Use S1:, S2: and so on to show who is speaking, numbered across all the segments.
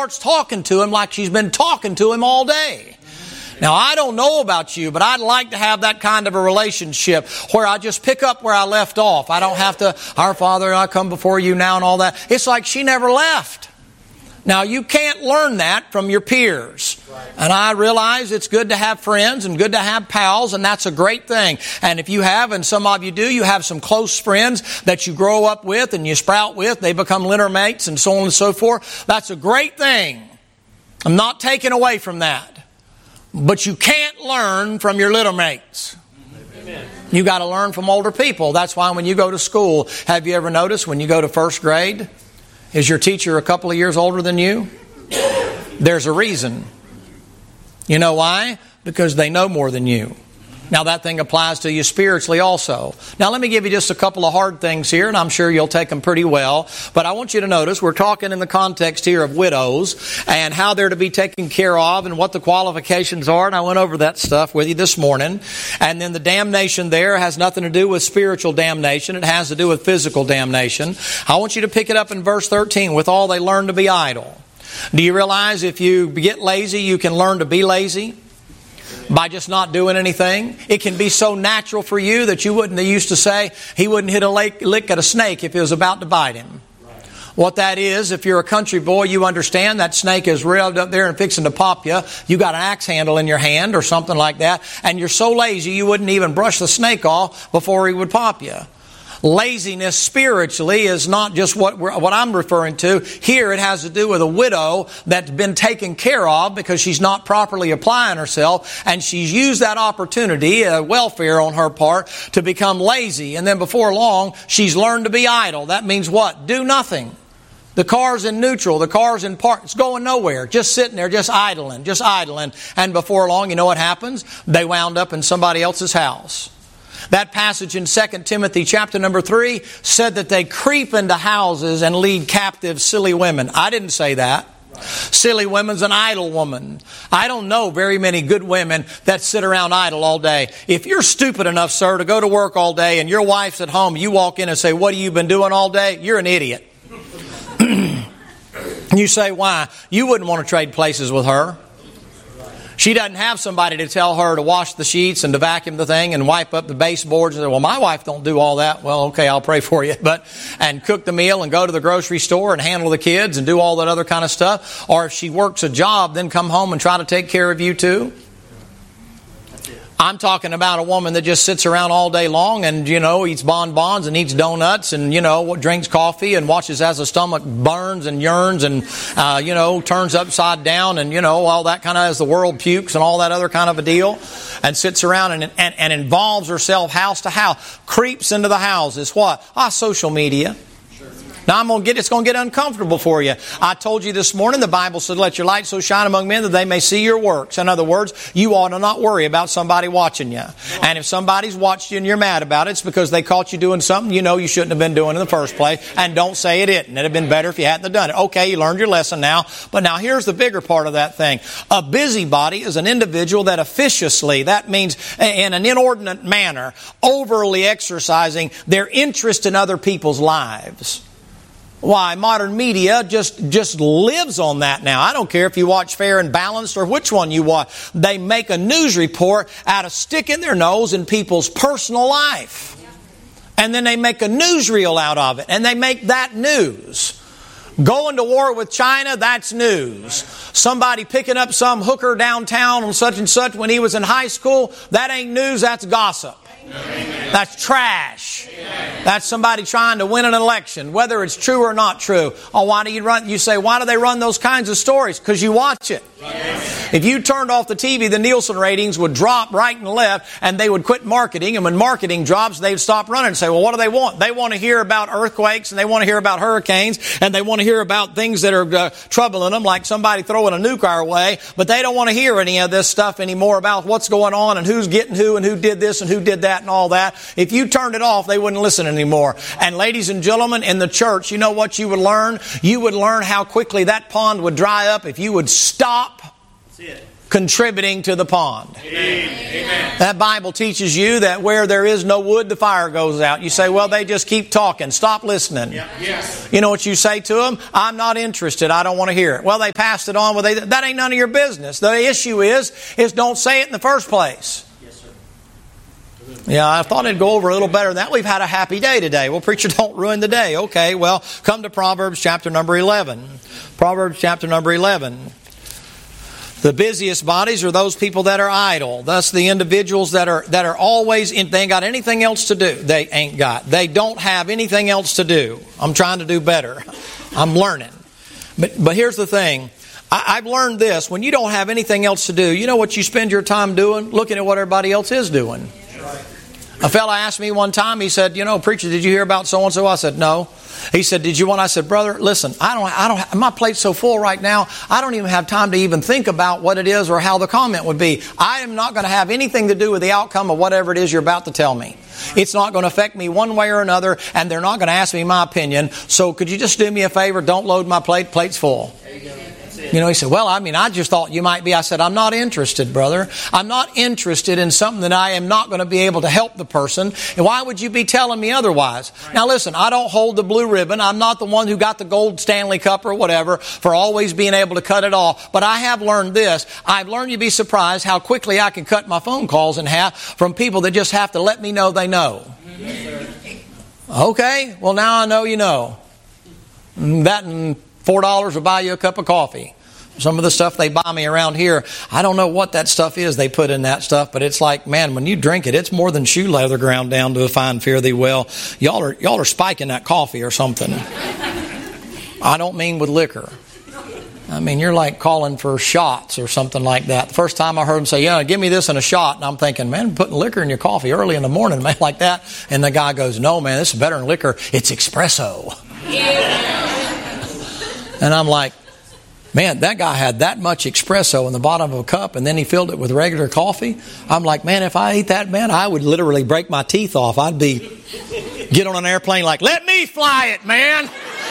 S1: starts talking to him like she's been talking to him all day. Now, I don't know about you, but I'd like to have that kind of a relationship where I just pick up where I left off. I don't have to, Our Father, I come before you now and all that. It's like she never left. Now, you can't learn that from your peers. And I realize it's good to have friends and good to have pals, and that's a great thing. And if you have, and some of you do, you have some close friends that you grow up with and you sprout with, they become litter mates and so on and so forth. That's a great thing. I'm not taking away from that. But you can't learn from your little mates. Amen. You got to learn from older people. That's why when you go to school, have you ever noticed when you go to first grade, is your teacher a couple of years older than you? There's a reason. You know why? Because they know more than you. Now that thing applies to you spiritually also. Now let me give you just a couple of hard things here, and I'm sure you'll take them pretty well. But I want you to notice we're talking in the context here of widows and how they're to be taken care of and what the qualifications are. And I went over that stuff with you this morning. And then the damnation there has nothing to do with spiritual damnation. It has to do with physical damnation. I want you to pick it up in verse 13. With all they learn to be idle. Do you realize if you get lazy, you can learn to be lazy? By just not doing anything. It can be so natural for you that you wouldn't, they used to say, he wouldn't hit a lick at a snake if it was about to bite him. What that is, if you're a country boy, you understand that snake is railed up there and fixing to pop you. You got an axe handle in your hand or something like that, and you're so lazy you wouldn't even brush the snake off before he would pop you. Laziness spiritually is not just what I'm referring to. Here it has to do with a widow that's been taken care of because she's not properly applying herself, and she's used that opportunity, welfare on her part, to become lazy. And then before long, she's learned to be idle. That means what? Do nothing. The car's in neutral. The car's in park. It's going nowhere. Just sitting there, just idling. And before long, you know what happens? They wound up in somebody else's house. That passage in 2 Timothy chapter number 3 said that they creep into houses and lead captive silly women. I didn't say that. Silly woman's an idle woman. I don't know very many good women that sit around idle all day. If you're stupid enough, sir, to go to work all day and your wife's at home, you walk in and say, what have you been doing all day? You're an idiot. You say, why? You wouldn't want to trade places with her. She doesn't have somebody to tell her to wash the sheets and to vacuum the thing and wipe up the baseboards. And say, well, my wife don't do all that. Well, okay, I'll pray for you. And cook the meal and go to the grocery store and handle the kids and do all that other kind of stuff. Or if she works a job, then come home and try to take care of you too. I'm talking about a woman that just sits around all day long and, eats bonbons and eats donuts and, drinks coffee and watches as the stomach burns and yearns and, turns upside down and, all that kind of as the world pukes and all that other kind of a deal, and sits around and involves herself house to house, creeps into the houses. What? Social media. Now it's going to get uncomfortable for you. I told you this morning, the Bible said, let your light so shine among men that they may see your works. In other words, you ought to not worry about somebody watching you. And if somebody's watched you and you're mad about it, it's because they caught you doing something you shouldn't have been doing in the first place. And don't say it didn't. It'd have been better if you hadn't have done it. Okay, you learned your lesson now. But now here's the bigger part of that thing. A busybody is an individual that officiously, that means in an inordinate manner, overly exercising their interest in other people's lives. Why? Modern media just lives on that now. I don't care if you watch Fair and Balanced or which one you watch. They make a news report out of sticking their nose in people's personal life. And then they make a newsreel out of it. And they make that news. Going to war with China, that's news. Somebody picking up some hooker downtown on such and such when he was in high school, that ain't news, that's gossip. Amen. That's trash. Amen. That's somebody trying to win an election, whether it's true or not true. Oh, why do you run? You say, why do they run those kinds of stories? Because you watch it. Yes. If you turned off the TV, the Nielsen ratings would drop right and left, and they would quit marketing. And when marketing drops, they'd stop running and say, well, what do they want? They want to hear about earthquakes, and they want to hear about hurricanes, and they want to hear about things that are troubling them, like somebody throwing a nuke our way. But they don't want to hear any of this stuff anymore about what's going on and who's getting who and who did this and who did that and all that. If you turned it off, they wouldn't listen anymore. And ladies and gentlemen, in the church, you know what you would learn? You would learn how quickly that pond would dry up if you would stop contributing to the pond.
S2: Amen.
S1: That Bible teaches you that where there is no wood, the fire goes out. You say, well, they just keep talking. Stop listening.
S2: Yes.
S1: You know what you say to them? I'm not interested. I don't want to hear it. Well, they passed it on. Well, that ain't none of your business. The issue is don't say it in the first place. Yeah, I thought it'd go over a little better than that. We've had a happy day today. Well, preacher, don't ruin the day. Okay, well, come to Proverbs chapter number 11. Proverbs chapter number 11. The busiest bodies are those people that are idle. Thus, the individuals that are always in, they ain't got anything else to do. They don't have anything else to do. I'm trying to do better. I'm learning. But here's the thing. I've learned this. When you don't have anything else to do, you know what you spend your time doing? Looking at what everybody else is doing. A fella asked me one time, he said, preacher, did you hear about so-and-so? I said, no. He said, did you want? I said, brother, listen, my plate's so full right now, I don't even have time to even think about what it is or how the comment would be. I am not going to have anything to do with the outcome of whatever it is you're about to tell me. It's not going to affect me one way or another, and they're not going to ask me my opinion. So could you just do me a favor? Don't load my plate. Plate's full. He said, well, I just thought you might be. I said, I'm not interested, brother. I'm not interested in something that I am not going to be able to help the person. And why would you be telling me otherwise? Right. Now listen, I don't hold the blue ribbon. I'm not the one who got the gold Stanley Cup or whatever for always being able to cut it off. But I have learned this. I've learned you'd be surprised how quickly I can cut my phone calls in half from people that just have to let me know they know. Okay, well now I know you know. That and $4 will buy you a cup of coffee. Some of the stuff they buy me around here, I don't know what that stuff is they put in that stuff, but it's like, man, when you drink it, it's more than shoe leather ground down to a fine fare thee well. Y'all are spiking that coffee or something. I don't mean with liquor. I mean, you're like calling for shots or something like that. The first time I heard them say, yeah, give me this in a shot. And I'm thinking, man, putting liquor in your coffee early in the morning, man, like that. And the guy goes, no, man, this is better than liquor. It's espresso. Yeah. And I'm like, man, that guy had that much espresso in the bottom of a cup and then he filled it with regular coffee. I'm like, man, if I ate that, man, I would literally break my teeth off. I'd get on an airplane like, let me fly it, man.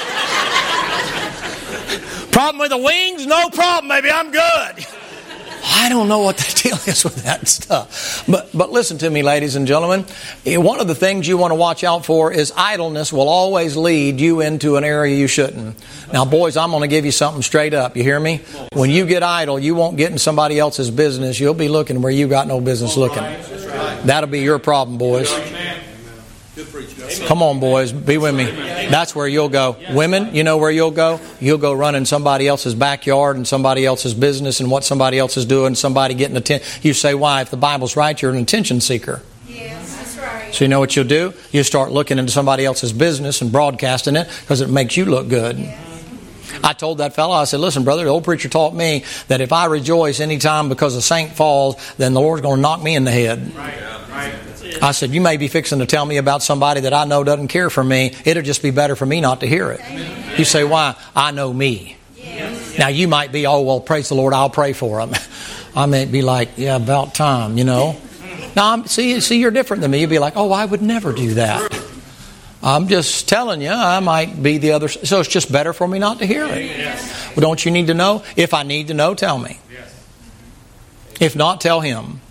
S1: Problem with the wings? No problem, baby. I'm good. I don't know what the deal is with that stuff. But listen to me, ladies and gentlemen. One of the things you want to watch out for is idleness will always lead you into an area you shouldn't. Now, boys, I'm going to give you something straight up. You hear me? When you get idle, you won't get in somebody else's business. You'll be looking where you got no business looking. That'll be your problem, boys. Come on, boys, be with me. That's where you'll go. Women, you know where you'll go? You'll go run in somebody else's backyard and somebody else's business and what somebody else is doing, somebody getting attention. You say, why? If the Bible's right, you're an attention seeker.
S3: Yes, that's right.
S1: So you know what you'll do? You start looking into somebody else's business and broadcasting it because it makes you look good. I told that fellow, I said, listen, brother, the old preacher taught me that if I rejoice any time because a saint falls, then the Lord's going to knock me in the head. Right. I said, you may be fixing to tell me about somebody that I know doesn't care for me. It'll just be better for me not to hear it. You say, why? I know me. Yes. Now, you might be, oh, well, praise the Lord, I'll pray for him. I may be like, yeah, about time, Now, see, you're different than me. You'd be like, oh, I would never do that. I'm just telling you, I might be the other. So it's just better for me not to hear it. Well, don't you need to know? If I need to know, tell me. If not, tell him.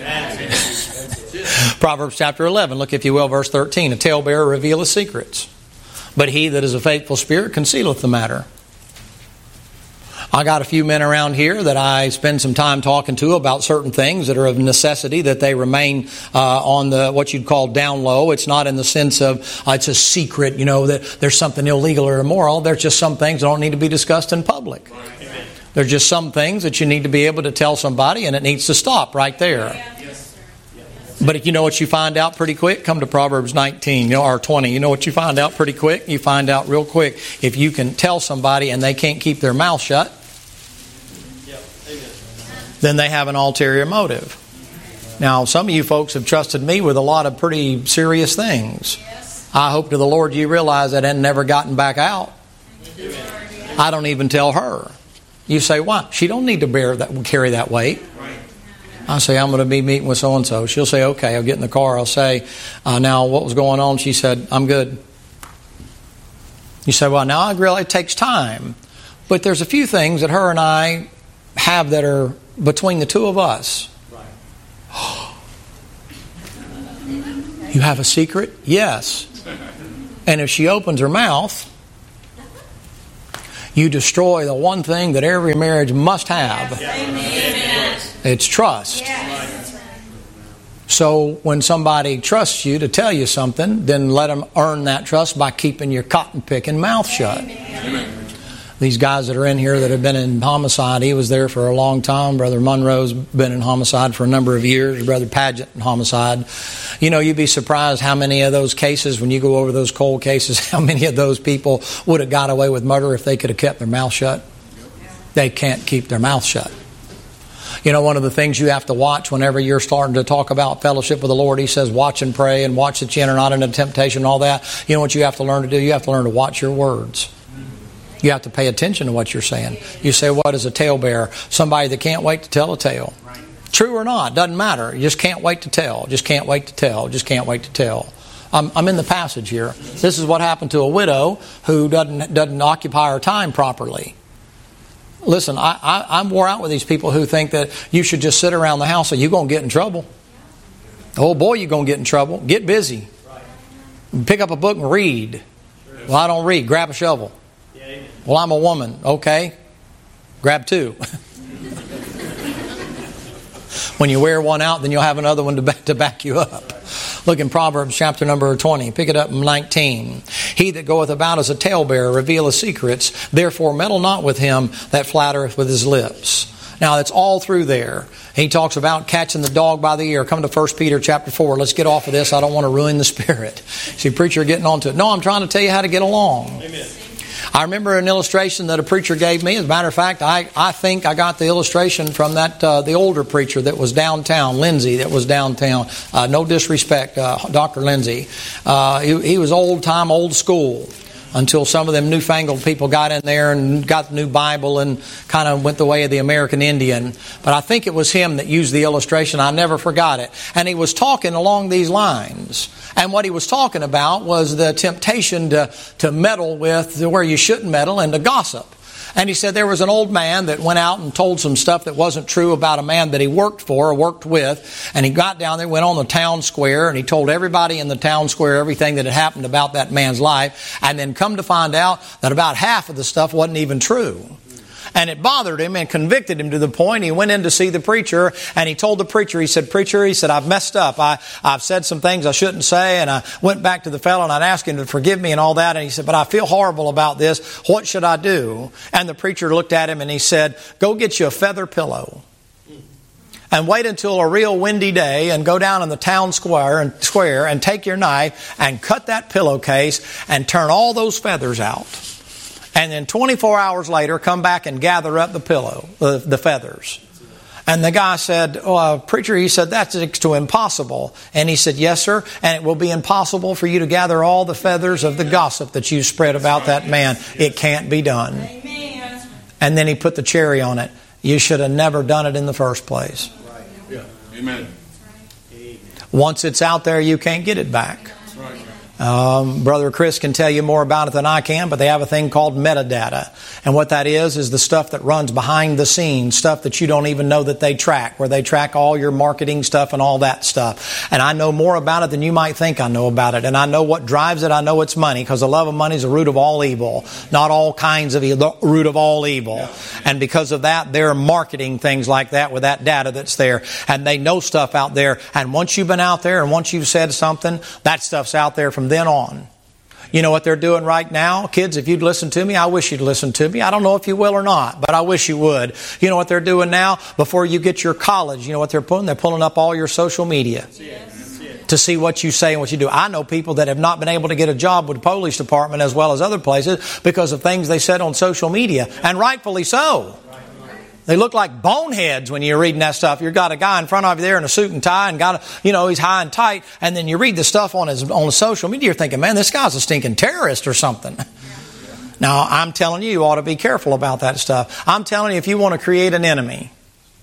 S1: Proverbs chapter 11, look if you will, verse 13. A talebearer revealeth secrets, but he that is a faithful spirit concealeth the matter. I got a few men around here that I spend some time talking to about certain things that are of necessity that they remain on the what you'd call down low. It's not in the sense of it's a secret, that there's something illegal or immoral. There's just some things that don't need to be discussed in public. Amen. There's just some things that you need to be able to tell somebody, and it needs to stop right there. Yes. But if you know what you find out pretty quick, come to Proverbs 19 or 20. You know what you find out pretty quick? You find out real quick if you can tell somebody and they can't keep their mouth shut, then they have an ulterior motive. Now, some of you folks have trusted me with a lot of pretty serious things. I hope to the Lord you realize that and never gotten back out. I don't even tell her. You say, why? She don't need to carry that weight. I say, I'm going to be meeting with so-and-so. She'll say, okay. I'll get in the car. I'll say, now what was going on? She said, I'm good. You say, well, now I realize it takes time. But there's a few things that her and I have that are between the two of us. You have a secret? Yes. And if she opens her mouth, you destroy the one thing that every marriage must have.
S2: Yes.
S1: It's trust.
S2: Yes.
S1: So when somebody trusts you to tell you something, then let them earn that trust by keeping your cotton picking mouth shut.
S2: Amen.
S1: These guys that are in here that have been in homicide, he was there for a long time. Brother Monroe's been in homicide for a number of years. Brother Paget in homicide. You know, you'd be surprised how many of those cases, when you go over those cold cases, how many of those people would have got away with murder if they could have kept their mouth shut. They can't keep their mouth shut. You know, one of the things you have to watch whenever you're starting to talk about fellowship with the Lord, He says watch and pray and watch that you enter not into temptation and all that. You know what you have to learn to do? You have to learn to watch your words. You have to pay attention to what you're saying. You say, what is a talebearer? Somebody that can't wait to tell a tale. True or not, doesn't matter. You just can't wait to tell. Just can't wait to tell. Just can't wait to tell. I'm in the passage here. This is what happened to a widow who doesn't occupy her time properly. Listen, I'm wore out with these people who think that you should just sit around the house and you're going to get in trouble. Oh boy, you're going to get in trouble. Get busy. Pick up a book and read. Well, I don't read. Grab a shovel. Well, I'm a woman. Okay. Grab two. When you wear one out, then you'll have another one to back you up. Look in Proverbs chapter number 20. Pick it up in 19. He that goeth about as a talebearer revealeth secrets. Therefore meddle not with him that flattereth with his lips. Now, that's all through there. He talks about catching the dog by the ear. Come to 1 Peter chapter 4. Let's get off of this. I don't want to ruin the spirit. See, preacher, getting on to it. No, I'm trying to tell you how to get along.
S2: Amen.
S1: I remember an illustration that a preacher gave me. As a matter of fact, I think I got the illustration from the older preacher that was downtown, Lindsay, that was downtown. No disrespect, Dr. Lindsay. He was old time, old school, until some of them newfangled people got in there and got the new Bible and kind of went the way of the American Indian. But I think it was him that used the illustration. I never forgot it. And he was talking along these lines. And what he was talking about was the temptation to meddle with where you shouldn't meddle and to gossip. And he said there was an old man that went out and told some stuff that wasn't true about a man that he worked for or worked with. And he got down there, went on the town square, and he told everybody in the town square everything that had happened about that man's life. And then come to find out that about half of the stuff wasn't even true. And it bothered him and convicted him to the point he went in to see the preacher, and he told the preacher, he said, preacher, he said, I've messed up. I've said some things I shouldn't say, and I went back to the fellow and I'd asked him to forgive me and all that. And he said, but I feel horrible about this. What should I do? And the preacher looked at him and he said, go get you a feather pillow. And wait until a real windy day and go down in the town square and take your knife and cut that pillowcase and turn all those feathers out. And then 24 hours later, come back and gather up the feathers. And the guy said, preacher, he said, that's next to impossible. And he said, yes, sir. And it will be impossible for you to gather all the feathers of the gossip that you spread about that man. It can't be done.
S2: Amen.
S1: And then he put the cherry on it. You should have never done it in the first place.
S2: Right. Yeah. Amen.
S1: Once it's out there, you can't get it back. Brother Chris can tell you more about it than I can, but they have a thing called metadata. And what that is the stuff that runs behind the scenes, stuff that you don't even know that they track, where they track all your marketing stuff and all that stuff. And I know more about it than you might think I know about it. And I know what drives it. I know it's money, because the love of money is the root of all evil. Not all kinds of evil, the root of all evil. And because of that, they're marketing things like that with that data that's there. And they know stuff out there. And once you've been out there and once you've said something, that stuff's out there from then on. You know what they're doing right now? Kids, if you'd listen to me, I wish you'd listen to me. I don't know if you will or not, but I wish you would. You know what they're doing now? Before you get your college, you know what they're pulling? They're pulling up all your social media to see what you say and what you do. I know people that have not been able to get a job with the police department as well as other places because of things they said on social media, and rightfully so. They look like boneheads when you're reading that stuff. You've got a guy in front of you there in a suit and tie and he's high and tight. And then you read the stuff on his social media. You're thinking, man, this guy's a stinking terrorist or something. Now, I'm telling you, you ought to be careful about that stuff. I'm telling you, if you want to create an enemy,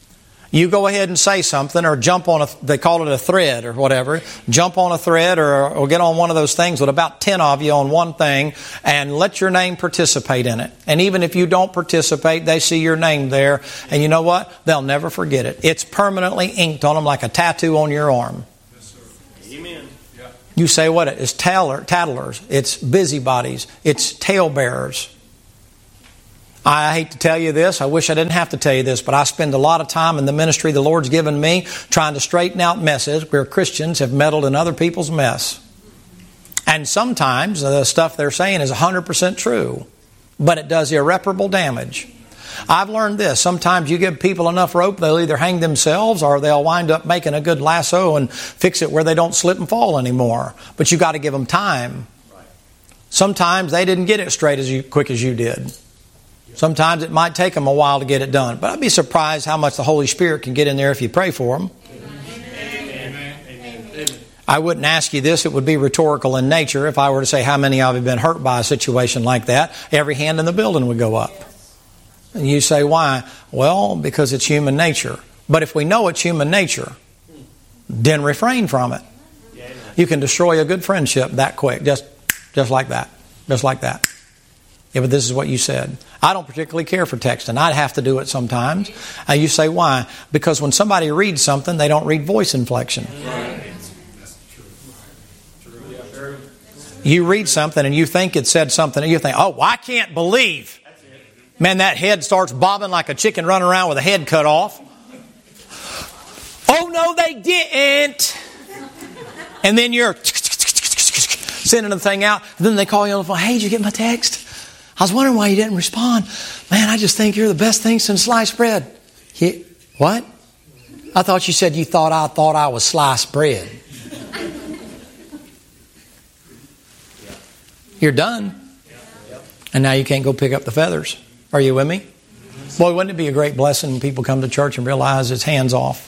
S1: You go ahead and say something or jump on they call it a thread or whatever. Jump on a thread or get on one of those things with about 10 of you on one thing and let your name participate in it. And even if you don't participate, they see your name there. And you know what? They'll never forget it. It's permanently inked on them like a tattoo on your arm.
S3: Yes, sir. Amen. Yeah.
S1: You say what? It's tattlers. It's busybodies. It's talebearers. I hate to tell you this. I wish I didn't have to tell you this, but I spend a lot of time in the ministry the Lord's given me trying to straighten out messes where Christians have meddled in other people's mess. And sometimes the stuff they're saying is 100% true, but it does irreparable damage. I've learned this. Sometimes you give people enough rope, they'll either hang themselves or they'll wind up making a good lasso and fix it where they don't slip and fall anymore. But you got to give them time. Sometimes they didn't get it straight as quick as you did. Sometimes it might take them a while to get it done. But I'd be surprised how much the Holy Spirit can get in there if you pray for them. Amen. I wouldn't ask you this. It would be rhetorical in nature. If I were to say how many of you have been hurt by a situation like that, every hand in the building would go up. And you say, why? Well, because it's human nature. But if we know it's human nature, then refrain from it. You can destroy a good friendship that quick. Just like that. Just like that. Yeah, but this is what you said. I don't particularly care for texting. I'd have to do it sometimes. You say, why? Because when somebody reads something, they don't read voice inflection. You read something and you think it said something and you think, oh, I can't believe. Man, that head starts bobbing like a chicken running around with a head cut off. Oh, no, they didn't. And then you're sending the thing out. And then they call you on the phone. Hey, did you get my text? I was wondering why you didn't respond. Man, I just think you're the best thing since sliced bread. What? I thought you said you thought I was sliced bread. You're done. And now you can't go pick up the feathers. Are you with me? Boy, wouldn't it be a great blessing when people come to church and realize it's hands off?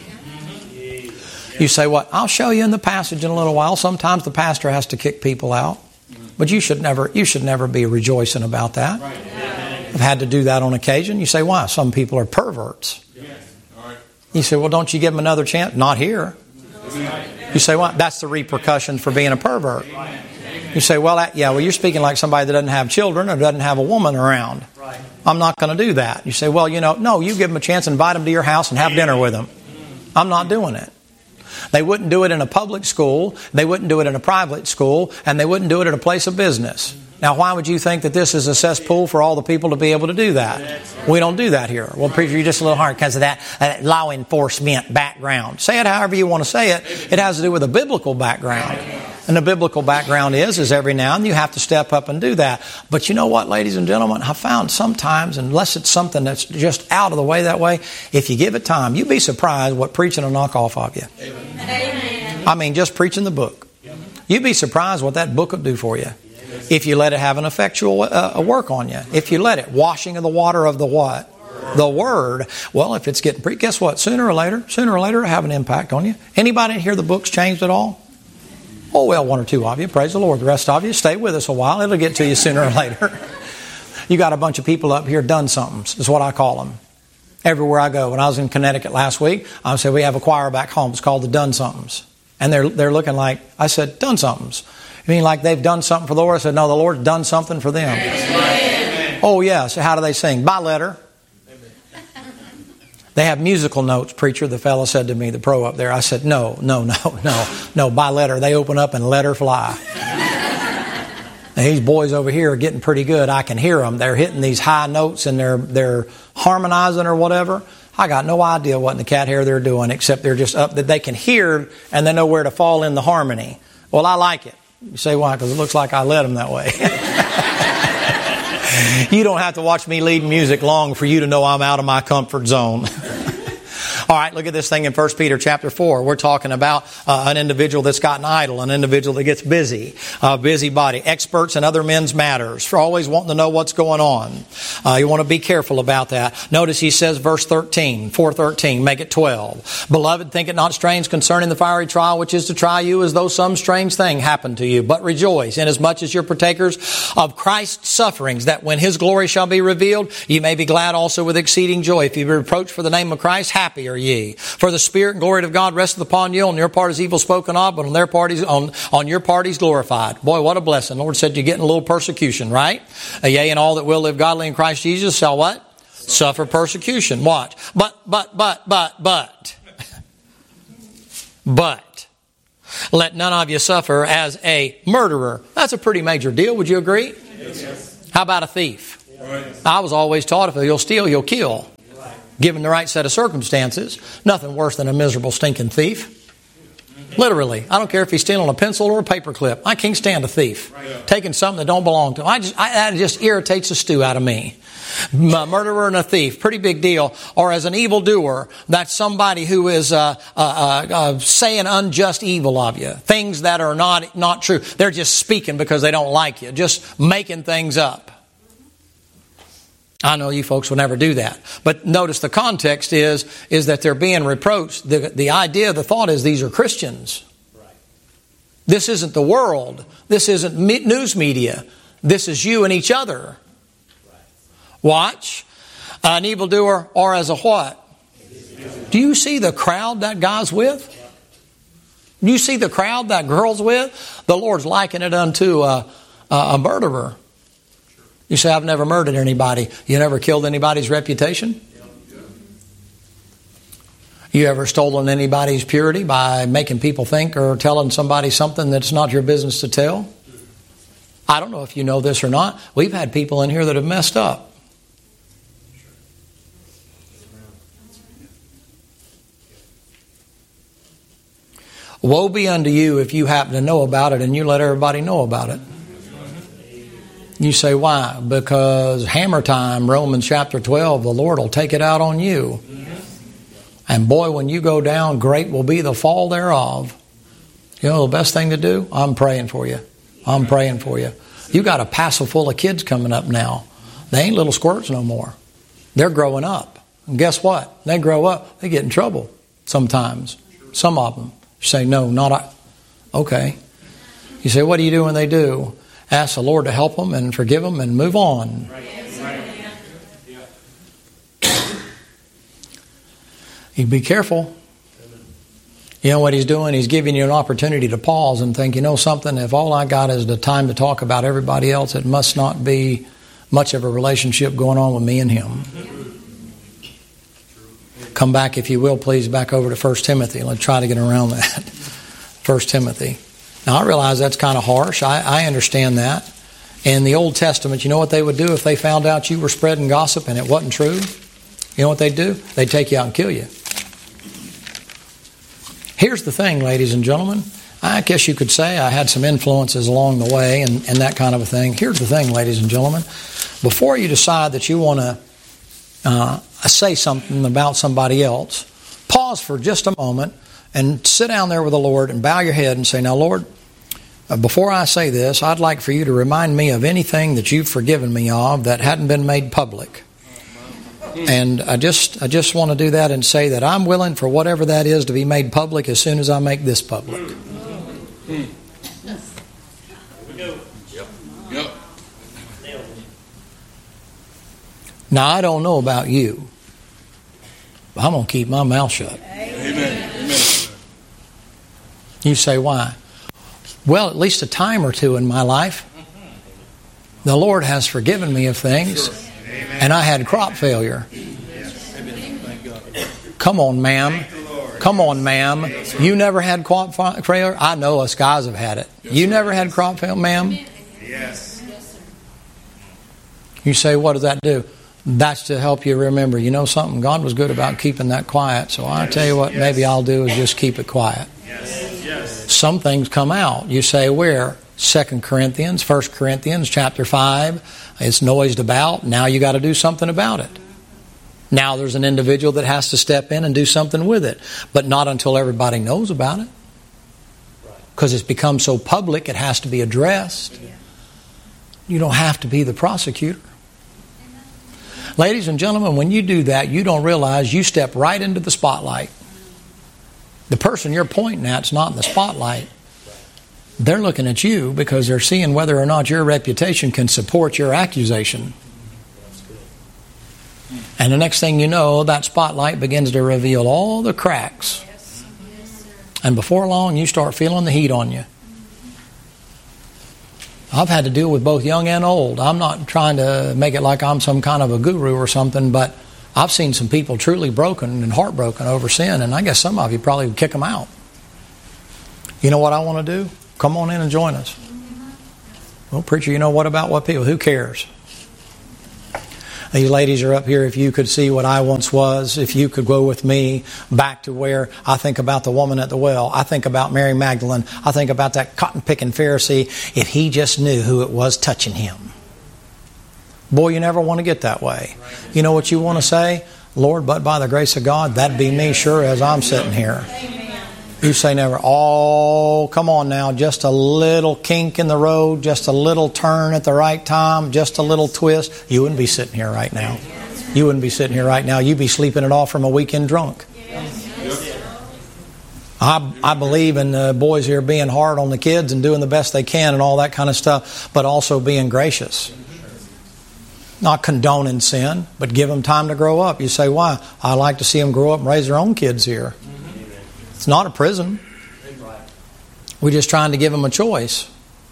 S1: You say, what? I'll show you in the passage in a little while. Sometimes the pastor has to kick people out. But you should never be rejoicing about that. I've had to do that on occasion. You say, why? Some people are perverts. You say, well, don't you give them another chance? Not here. You say, what? That's the repercussion for being a pervert. You say, well, you're speaking like somebody that doesn't have children or doesn't have a woman around. I'm not going to do that. You say, well, no, you give them a chance, invite them to your house and have dinner with them. I'm not doing it. They wouldn't do it in a public school, they wouldn't do it in a private school, and they wouldn't do it at a place of business. Now, why would you think that this is a cesspool for all the people to be able to do that? We don't do that here. Well, preacher, you're just a little hard because of that law enforcement background. Say it however you want to say it. It has to do with a biblical background. And the biblical background is every now and then you have to step up and do that. But you know what, ladies and gentlemen? I found sometimes, unless it's something that's just out of the way that way, if you give it time, you'd be surprised what preaching will knock off of you. Amen. I mean, just preaching the book. You'd be surprised what that book will do for you. If you let it have an effectual work on you. If you let it. Washing of the water of the what? The Word. Well, if it's getting preached, guess what? Sooner or later, it'll have an impact on you. Anybody in here the book's changed at all? Oh, well, one or two of you. Praise the Lord. The rest of you, stay with us a while. It'll get to you sooner or later. You got a bunch of people up here, done-somethings, is what I call them. Everywhere I go. When I was in Connecticut last week, I said, we have a choir back home. It's called the Done-Somethings. And they're looking like, I said, done-somethings. You mean like they've done something for the Lord? I said, no, the Lord's done something for them. Amen. Oh, yeah. So how do they sing? By letter. They have musical notes, preacher, the fellow said to me, the pro up there. I said, no, by letter. They open up and let her fly. Now, these boys over here are getting pretty good. I can hear them. They're hitting these high notes and they're harmonizing or whatever. I got no idea what in the cat hair they're doing, except they're just up that they can hear and they know where to fall in the harmony. Well, I like it. You say why? Because it looks like I led them that way. You don't have to watch me lead music long for you to know I'm out of my comfort zone. All right, look at this thing in 1 Peter chapter 4. We're talking about an individual that's gotten idle, an individual that gets busy, busybody, experts in other men's matters, for always wanting to know what's going on. You want to be careful about that. Notice he says, verse 13, 4:13, make it 12. Beloved, think it not strange concerning the fiery trial which is to try you, as though some strange thing happened to you. But rejoice, inasmuch as you're partakers of Christ's sufferings, that when His glory shall be revealed, you may be glad also with exceeding joy. If you be reproached for the name of Christ, happy are ye. For the Spirit and glory of God resteth upon you. On your part is evil spoken of, but on their part is, on your part is glorified. Boy, what a blessing. The Lord said you're getting a little persecution, right? Yea, and all that will live godly in Christ Jesus shall what? Suffer persecution. Watch. But. Let none of you suffer as a murderer. That's a pretty major deal. Would you agree?
S2: Yes.
S1: How about a thief?
S2: Right.
S1: I was always taught if you'll steal, you'll kill. Given the right set of circumstances, nothing worse than a miserable stinking thief. Literally. I don't care if he's stealing a pencil or a paperclip. I can't stand a thief. Taking something that don't belong to him. That just irritates the stew out of me. A murderer and a thief, pretty big deal. Or as an evildoer, that's somebody who is saying unjust evil of you. Things that are not true. They're just speaking because they don't like you. Just making things up. I know you folks will never do that. But notice the context is that they're being reproached. The idea, the thought is these are Christians. This isn't the world. This isn't news media. This is you and each other. Watch. An evildoer or as a what? Do you see the crowd that guy's with? Do you see the crowd that girl's with? The Lord's likened it unto a murderer. You say, I've never murdered anybody. You never killed anybody's reputation? You ever stolen anybody's purity by making people think or telling somebody something that's not your business to tell? I don't know if you know this or not. We've had people in here that have messed up. Woe be unto you if you happen to know about it and you let everybody know about it. You say, why? Because hammer time, Romans chapter 12, the Lord will take it out on you. And boy, when you go down, great will be the fall thereof. You know the best thing to do? I'm praying for you. I'm praying for you. You got a passel full of kids coming up now. They ain't little squirts no more. They're growing up. And guess what? They grow up, they get in trouble sometimes. Some of them. You say, no, not I. Okay. You say, what do you do when they do? Ask the Lord to help them and forgive them and move on. You be careful. You know what He's doing? He's giving you an opportunity to pause and think, you know something, if all I got is the time to talk about everybody else, it must not be much of a relationship going on with me and Him. Come back, if you will, please, back over to 1 Timothy. Let's try to get around that. 1 Timothy. Now, I realize that's kind of harsh. I understand that. In the Old Testament, you know what they would do if they found out you were spreading gossip and it wasn't true? You know what they'd do? They'd take you out and kill you. Here's the thing, ladies and gentlemen. I guess you could say I had some influences along the way and that kind of a thing. Here's the thing, ladies and gentlemen. Before you decide that you want to say something about somebody else, pause for just a moment and sit down there with the Lord and bow your head and say, now, Lord, before I say this, I'd like for you to remind me of anything that you've forgiven me of that hadn't been made public. And I just want to do that and say that I'm willing for whatever that is to be made public as soon as I make this public.
S2: Yep.
S1: Now, I don't know about you, but I'm going to keep my mouth shut.
S2: Amen.
S1: You say, why? Well, at least a time or two in my life, the Lord has forgiven me of things, and I had crop failure. Come on, ma'am. Come on, ma'am. You never had crop failure? I know us guys have had it. You never had crop failure, ma'am?
S2: Yes.
S1: You say, what does that do? That's to help you remember, you know something, God was good about keeping that quiet. So I tell you what, maybe I'll do is just keep it quiet. Some things come out. You say, where? 2 Corinthians, 1 Corinthians chapter 5. It's noised about. Now you got to do something about it. Now there's an individual that has to step in and do something with it, but not until everybody knows about it. Because it's become so public, it has to be addressed. You don't have to be the prosecutor. Ladies and gentlemen, when you do that, you don't realize you step right into the spotlight. The person you're pointing at is not in the spotlight. They're looking at you because they're seeing whether or not your reputation can support your accusation. And the next thing you know, that spotlight begins to reveal all the cracks. And before long, you start feeling the heat on you. I've had to deal with both young and old. I'm not trying to make it like I'm some kind of a guru or something, but I've seen some people truly broken and heartbroken over sin, and I guess some of you probably would kick them out. You know what I want to do? Come on in and join us. Well, preacher, you know what about what people? Who cares? These ladies are up here. If you could see what I once was, if you could go with me back to where I think about the woman at the well, I think about Mary Magdalene, I think about that cotton-picking Pharisee, if he just knew who it was touching him. Boy, you never want to get that way. You know what you want to say? Lord, but by the grace of God, that'd be me sure as I'm sitting here. You say never, oh, come on now, just a little kink in the road, just a little turn at the right time, just a little twist. You wouldn't be sitting here right now. You wouldn't be sitting here right now. You'd be sleeping it off from a weekend drunk. I believe in the boys here being hard on the kids and doing the best they can and all that kind of stuff, but also being gracious. Not condoning sin, but give them time to grow up. You say, why? I like to see them grow up and raise their own kids here. It's not a prison. We're just trying to give them a choice.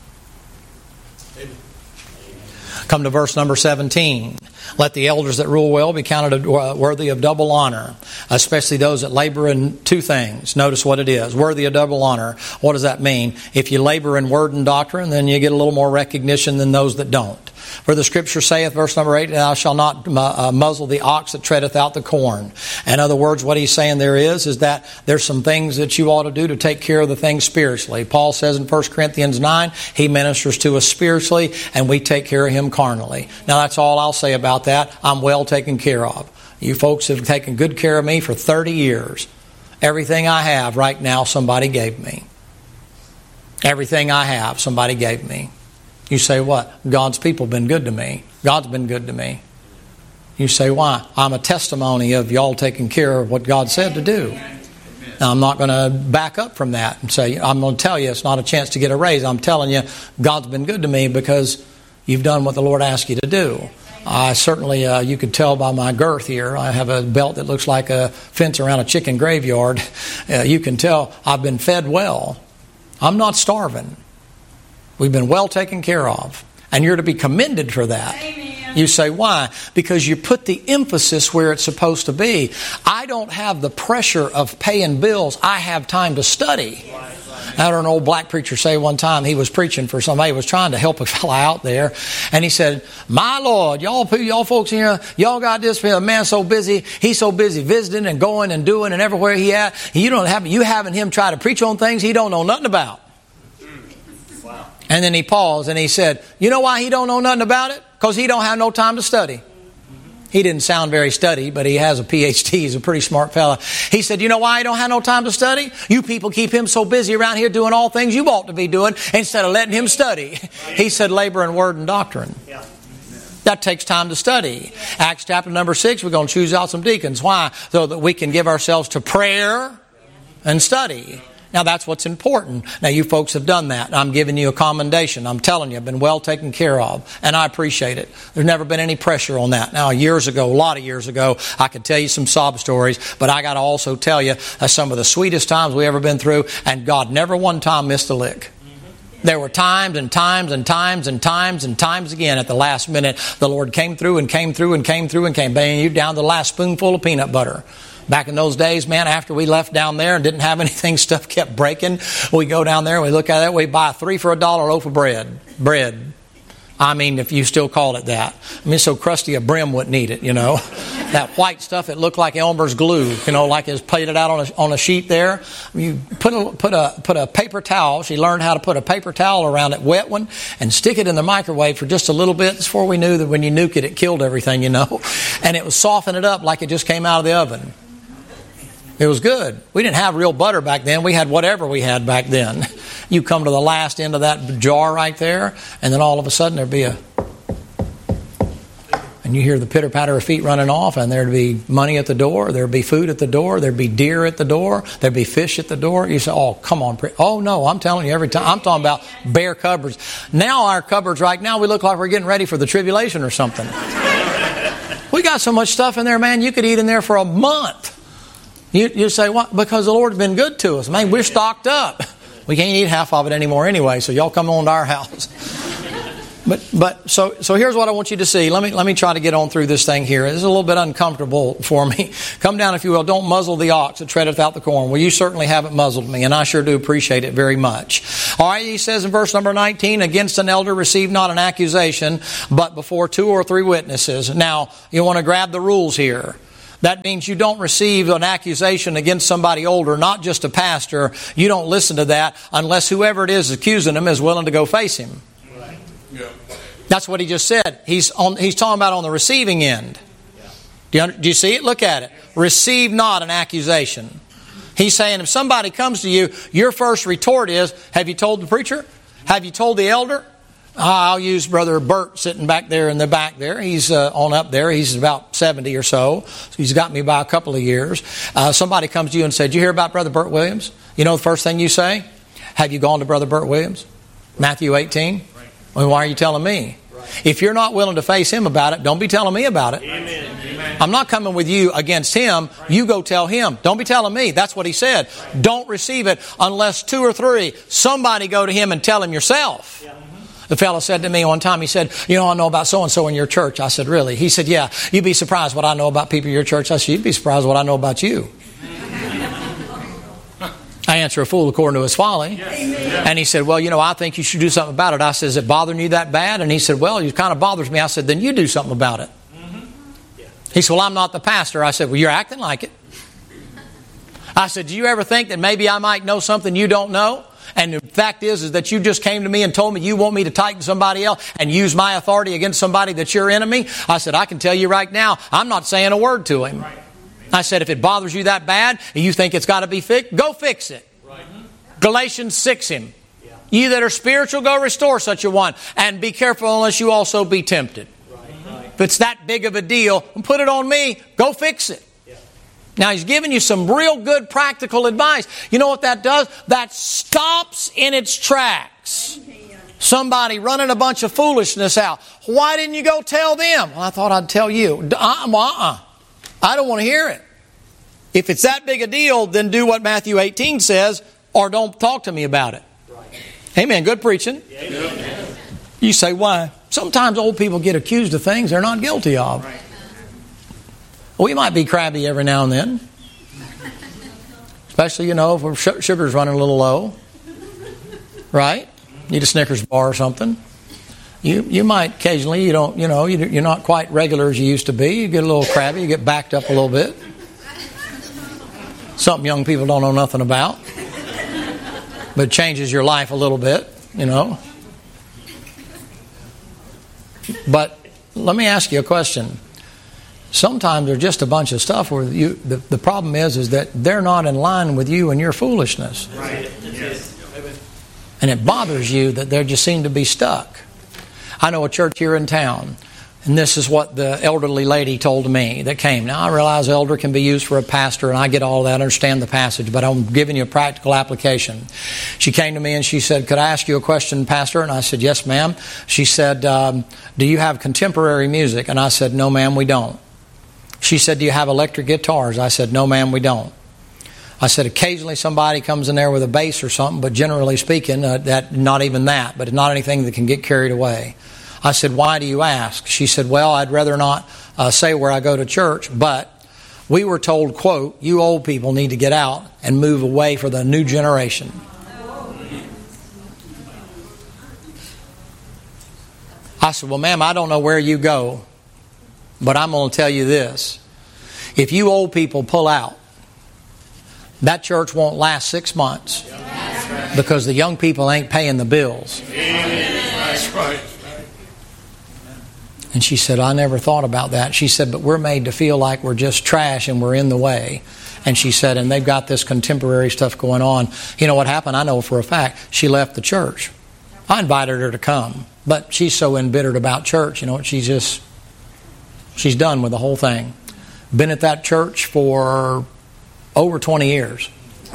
S1: Come to verse number 17. Let the elders that rule well be counted worthy of double honor, especially those that labor in two things. Notice what it is. Worthy of double honor. What does that mean? If you labor in word and doctrine, then you get a little more recognition than those that don't. For the Scripture saith, verse number 8, thou shalt not muzzle the ox that treadeth out the corn. In other words, what he's saying there is that there's some things that you ought to do to take care of the things spiritually. Paul says in 1 Corinthians 9, he ministers to us spiritually and we take care of him carnally. Now that's all I'll say about that. I'm well taken care of. You folks have taken good care of me for 30 years. Everything I have right now, somebody gave me. Everything I have, somebody gave me. You say, what? God's people have been good to me. God's been good to me. You say, why? I'm a testimony of y'all taking care of what God said to do. Now, I'm not going to back up from that and say, I'm going to tell you it's not a chance to get a raise. I'm telling you, God's been good to me because you've done what the Lord asked you to do. I certainly, you could tell by my girth here, I have a belt that looks like a fence around a chicken graveyard. You can tell I've been fed well. I'm not starving. We've been well taken care of. And you're to be commended for that. Amen. You say, why? Because you put the emphasis where it's supposed to be. I don't have the pressure of paying bills. I have time to study. I heard an old black preacher say one time, he was preaching for somebody, was trying to help a fella out there. And he said, my Lord, y'all folks here, y'all got this man so busy. He's so busy visiting and going and doing and everywhere he at. You having him try to preach on things he don't know nothing about. And then he paused and he said, you know why he don't know nothing about it? Because he don't have no time to study. He didn't sound very studied, but he has a PhD. He's a pretty smart fella. He said, you know why he don't have no time to study? You people keep him so busy around here doing all things you ought to be doing instead of letting him study. He said labor in word and doctrine. That takes time to study. Acts chapter number 6, we're going to choose out some deacons. Why? So that we can give ourselves to prayer and study. Now that's what's important. Now you folks have done that. I'm giving you a commendation. I'm telling you, I've been well taken care of. And I appreciate it. There's never been any pressure on that. Now years ago, a lot of years ago, I could tell you some sob stories. But I got to also tell you some of the sweetest times we ever been through. And God never one time missed a lick. There were times and times and times and times and times again at the last minute. The Lord came through and came through and came through and came banging you down to the last spoonful of peanut butter. Back in those days, man, after we left down there and didn't have anything, stuff kept breaking. We go down there and we look at it. We buy a $3 for $1 loaf of bread. I mean, if you still call it that. I mean, it's so crusty a brim wouldn't eat it, you know. That white stuff, it looked like Elmer's glue, you know, like it's plated out on a sheet there. You put a paper towel. She learned how to put a paper towel around it, wet one, and stick it in the microwave for just a little bit. Before we knew that when you nuke it, it killed everything, you know. And it would soften it up like it just came out of the oven. It was good. We didn't have real butter back then. We had whatever we had back then. You come to the last end of that jar right there, and then all of a sudden there'd be and you hear the pitter-patter of feet running off, and there'd be money at the door, there'd be food at the door, there'd be deer at the door, there'd be fish at the door. You say, oh, come on. Oh, no, I'm telling you every time. I'm talking about bare cupboards. Now our cupboards right now, we look like we're getting ready for the tribulation or something. We got so much stuff in there, man, you could eat in there for a month. You say, what? Because the Lord's been good to us. Man, we're stocked up. We can't eat half of it anymore anyway, so y'all come on to our house. But so here's what I want you to see. Let me try to get on through this thing here. This is a little bit uncomfortable for me. Come down, if you will. Don't muzzle the ox that treadeth out the corn. Well, you certainly haven't muzzled me, and I sure do appreciate it very much. All right, he says in verse number 19, against an elder receive not an accusation, but before 2 or 3 witnesses. Now, you want to grab the rules here. That means you don't receive an accusation against somebody older, not just a pastor. You don't listen to that unless whoever it is accusing him is willing to go face him.
S2: Right. Yeah.
S1: That's what he just said. He's talking about on the receiving end. Do you see it? Look at it. Receive not an accusation. He's saying if somebody comes to you, your first retort is, have you told the preacher? Have you told the elder? I'll use Brother Bert sitting back there in the back there. He's on up there. He's about 70 or so. He's got me by a couple of years. Somebody comes to you and said, did you hear about Brother Bert Williams? You know the first thing you say? Have you gone to Brother Bert Williams? Matthew 18? Right. Well, why are you telling me? Right. If you're not willing to face him about it, don't be telling me about it. Amen. I'm not coming with you against him. Right. You go tell him. Don't be telling me. That's what he said. Right. Don't receive it unless 2 or 3. Somebody go to him and tell him yourself. Yeah. The fellow said to me one time, he said, you know, I know about so-and-so in your church. I said, really? He said, yeah, you'd be surprised what I know about people in your church. I said, you'd be surprised what I know about you. I answer a fool according to his folly. Yes. And he said, well, you know, I think you should do something about it. I said, is it bothering you that bad? And he said, well, it kind of bothers me. I said, then you do something about it. Mm-hmm. Yeah. He said, well, I'm not the pastor. I said, well, you're acting like it. I said, do you ever think that maybe I might know something you don't know? And the fact is that you just came to me and told me you want me to tighten somebody else and use my authority against somebody that's your enemy. I said, I can tell you right now, I'm not saying a word to him. Right. I said, if it bothers you that bad and you think it's got to be fixed, go fix it. Right. Galatians 6 him. Yeah. Ye that are spiritual, go restore such a one. And be careful unless you also be tempted. Right. If it's that big of a deal, put it on me. Go fix it. Now, he's giving you some real good practical advice. You know what that does? That stops in its tracks somebody running a bunch of foolishness out. Why didn't you go tell them? Well, I thought I'd tell you. I don't want to hear it. If it's that big a deal, then do what Matthew 18 says, or don't talk to me about it. Amen. Good preaching. Amen. You say, why? Sometimes old people get accused of things they're not guilty of. We might be crabby every now and then. Especially, you know, if sugar's running a little low. Right? Need a Snickers bar or something. You might occasionally, you're not quite regular as you used to be. You get a little crabby, you get backed up a little bit. Something young people don't know nothing about. But it changes your life a little bit, you know. But let me ask you a question. Sometimes there's just a bunch of stuff where the problem is that they're not in line with you and your foolishness. Right. Yes. And it bothers you that they just seem to be stuck. I know a church here in town, and this is what the elderly lady told me that came. Now, I realize elder can be used for a pastor, and I get all that, I understand the passage, but I'm giving you a practical application. She came to me and she said, could I ask you a question, Pastor? And I said, yes, ma'am. She said, do you have contemporary music? And I said, no, ma'am, we don't. She said, do you have electric guitars? I said, no, ma'am, we don't. I said, occasionally somebody comes in there with a bass or something, but generally speaking, not even that, but not anything that can get carried away. I said, why do you ask? She said, well, I'd rather not say where I go to church, but we were told, quote, you old people need to get out and move away for the new generation. I said, well, ma'am, I don't know where you go, but I'm going to tell you this. If you old people pull out, that church won't last 6 months because the young people ain't paying the bills.
S2: That's right.
S1: And she said, I never thought about that. She said, but we're made to feel like we're just trash and we're in the way. And she said, and they've got this contemporary stuff going on. You know what happened? I know for a fact. She left the church. I invited her to come, but she's so embittered about church. You know, she's done with the whole thing. Been at that church for over 20 years.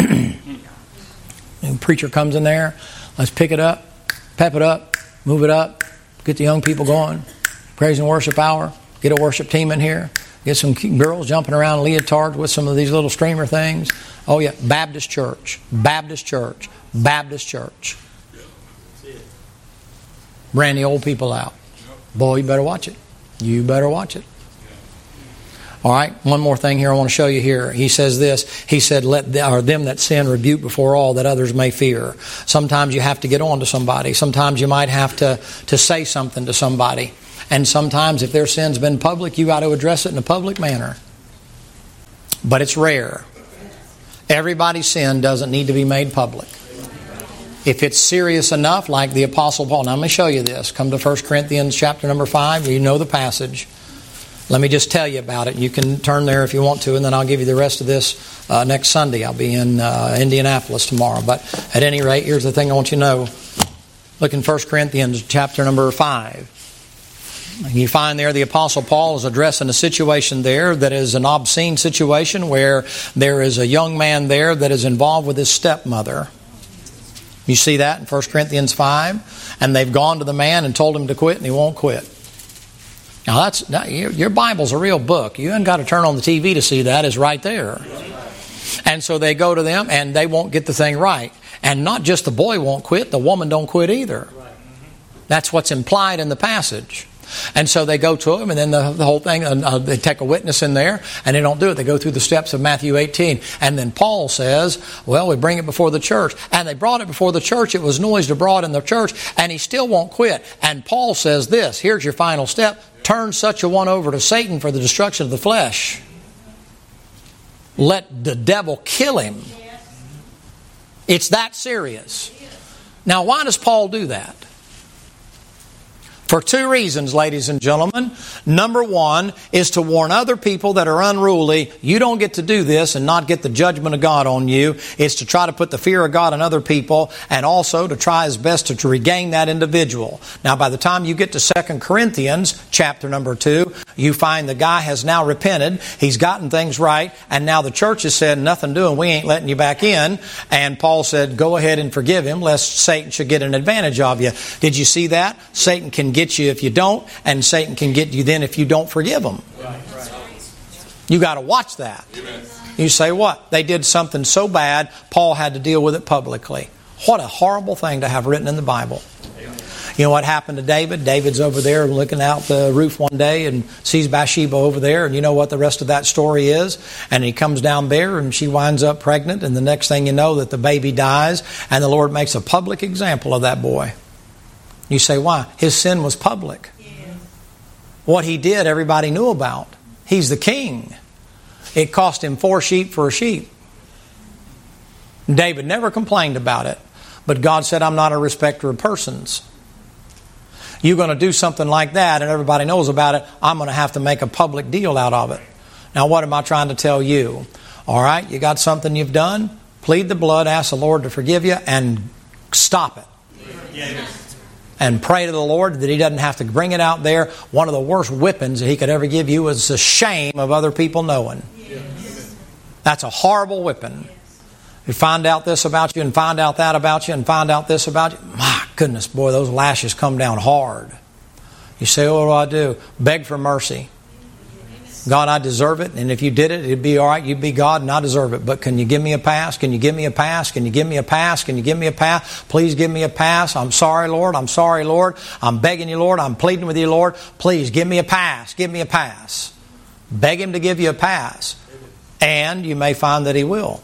S1: And preacher comes in there. Let's pick it up, pep it up, move it up, get the young people going. Praise and worship hour. Get a worship team in here. Get some girls jumping around leotards with some of these little streamer things. Oh yeah, Baptist church, Baptist church, Baptist church. Ran the old people out. Boy, you better watch it. You better watch it. All right, one more thing here I want to show you here. He says this. He said, "Let them that sin rebuke before all, that others may fear." Sometimes you have to get on to somebody. Sometimes you might have to say something to somebody. And sometimes if their sin's been public, you got to address it in a public manner. But it's rare. Everybody's sin doesn't need to be made public. If it's serious enough, like the Apostle Paul. Now let me show you this. Come to 1 Corinthians chapter number 5. You know the passage. Let me just tell you about it. You can turn there if you want to, and then I'll give you the rest of this next Sunday. I'll be in Indianapolis tomorrow. But at any rate, here's the thing I want you to know. Look in 1 Corinthians chapter number 5. You find there the Apostle Paul is addressing a situation there that is an obscene situation where there is a young man there that is involved with his stepmother. You see that in 1 Corinthians 5? And they've gone to the man and told him to quit, and he won't quit. Now your Bible's a real book. You haven't got to turn on the TV to see that. It's right there. And so they go to them and they won't get the thing right. And not just the boy won't quit, the woman don't quit either. That's what's implied in the passage. And so they go to him, and then the whole thing, they take a witness in there, and they don't do it. They go through the steps of Matthew 18. And then Paul says, well, we bring it before the church. And they brought it before the church. It was noised abroad in the church, and he still won't quit. And Paul says this, here's your final step. Turn such a one over to Satan for the destruction of the flesh. Let the devil kill him. It's that serious. Now, why does Paul do that? For two reasons, ladies and gentlemen. Number one is to warn other people that are unruly, you don't get to do this and not get the judgment of God on you. It's to try to put the fear of God on other people, and also to try his best to regain that individual. Now, by the time you get to 2 Corinthians chapter number 2, you find the guy has now repented. He's gotten things right, and now the church has said, nothing doing, we ain't letting you back in. And Paul said, go ahead and forgive him, lest Satan should get an advantage of you. Did you see that? Satan can get you if you don't, and Satan can get you then if you don't forgive him. You got to watch that. You say, what? They did something so bad, Paul had to deal with it publicly. What a horrible thing to have written in the Bible. You know what happened to David? David's over there looking out the roof one day and sees Bathsheba over there, and you know what the rest of that story is? And he comes down there and she winds up pregnant, and the next thing you know that the baby dies, and the Lord makes a public example of that boy. You say, why? His sin was public. Yes. What he did, everybody knew about. He's the king. It cost him 4 sheep for a sheep. David never complained about it. But God said, I'm not a respecter of persons. You're going to do something like that and everybody knows about it, I'm going to have to make a public deal out of it. Now, what am I trying to tell you? All right, you got something you've done? Plead the blood, ask the Lord to forgive you, and stop it. Yes. And pray to the Lord that he doesn't have to bring it out there. One of the worst whippings that he could ever give you is the shame of other people knowing. Yes. That's a horrible whipping. You find out this about you and find out that about you and find out this about you. My goodness, boy, those lashes come down hard. You say, what do? Beg for mercy. God, I deserve it, and if you did it, it'd be all right. You'd be God, and I deserve it. But can you give me a pass? Can you give me a pass? Can you give me a pass? Can you give me a pass? Please give me a pass. I'm sorry, Lord. I'm sorry, Lord. I'm begging you, Lord. I'm pleading with you, Lord. Please give me a pass. Give me a pass. Beg him to give you a pass. And you may find that he will.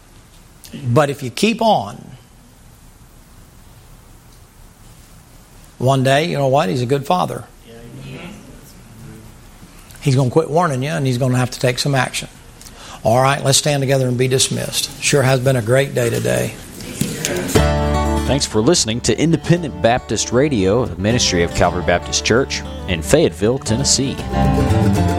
S1: But if you keep on, one day, you know what? He's a good father. He's going to quit warning you, and he's going to have to take some action. All right, let's stand together and be dismissed. Sure has been a great day today.
S4: Thanks for listening to Independent Baptist Radio, the ministry of Calvary Baptist Church in Fayetteville, Tennessee.